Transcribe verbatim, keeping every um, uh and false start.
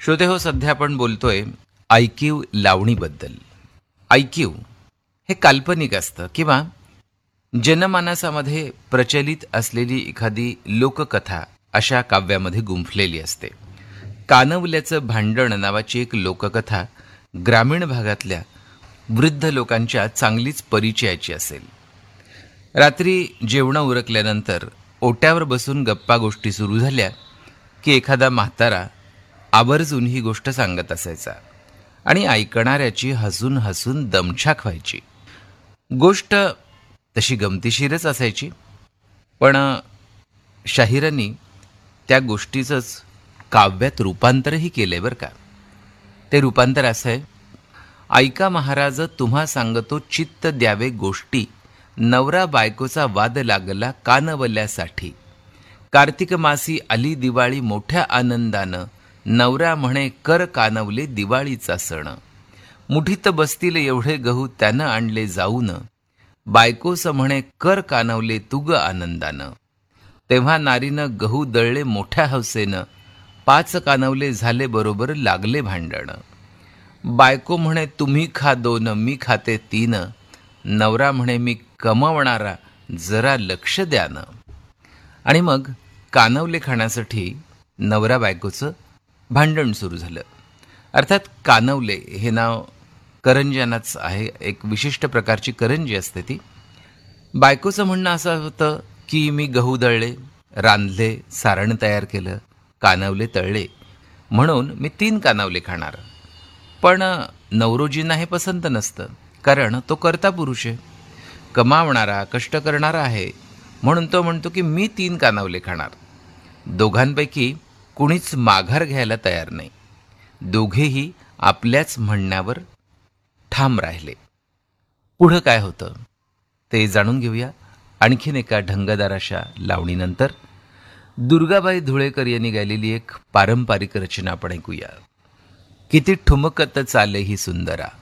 श्रोते हो, सध्या आपण बोलतोय आयक्यू लावणीबद्दल. आयक्यू हे काल्पनिक असतं किंवा जनमानसामध्ये प्रचलित असलेली एखादी लोककथा अशा काव्यामध्ये गुंफलेली असते. कानवल्याचं भांडण नावाची एक लोककथा ग्रामीण भागातल्या वृद्ध लोकांच्या चांगलीच परिचयाची असेल. रात्री जेवणं उरकल्यानंतर ओट्यावर बसून गप्पा गोष्टी सुरू झाल्या की एखादा म्हातारा आवर्जून ही गोष्ट सांगत असायचा आणि ऐकणाऱ्याची हसून हसून दमछाक व्हायची. गोष्ट तशी गमतीशीरच असायची, पण शाहिरांनी त्या गोष्टीचंच काव्यात रूपांतरही केलंय बरं का. ते रूपांतर असं आहे: ऐका महाराज तुम्हा सांगतो चित्त द्यावे गोष्टी, नवरा बायकोचा वाद लागला कानवल्यासाठी. कार्तिक मासी आली दिवाळी मोठ्या आनंदानं, नवरा म्हणे कर कानवले दिवाळीचा सण. मुठीत बसतील एवढे गहू त्यानं आणले जाऊन, बायकोस म्हणे कर कानवले तुग आनंदानं. तेव्हा नारीनं गहू दळले मोठ्या हौसेनं, पाच कानवले झाले बरोबर लागले भांडण. बायको म्हणे तुम्ही खा दोन मी खाते तीन, नवरा म्हणे मी कमवणारा जरा लक्ष द्यानं. आणि मग कानवले खाण्यासाठी नवरा बायकोचं भांडण सुरू झालं. अर्थात कानवले हे नाव करंज्यांनाच आहे. एक विशिष्ट प्रकारची करंजी असते ती. बायकोचं म्हणणं असं होतं की मी गहू दळले, रांधले, सारण तयार केलं, कानवले तळले, म्हणून मी तीन कानवले खाणार. पण नवरोजींना हे पसंत नसतं, कारण तो कर्ता पुरुष आहे, कमावणारा, कष्ट करणारा आहे. म्हणून तो म्हणतो की मी तीन कानवले खाणार. दोघांपैकी कुणीच माघार घ्यायला तयार नाही. दोघेही आपल्याच म्हणण्यावर ठाम राहिले. पुढं काय होतं ते जाणून घेऊया आणखीन एका ढंगदार अशा लावणीनंतर. दुर्गाबाई धुळेकर यांनी गायलेली एक पारंपरिक रचना आपण ऐकूया. किती ठुमकत चाले ही सुंदरा.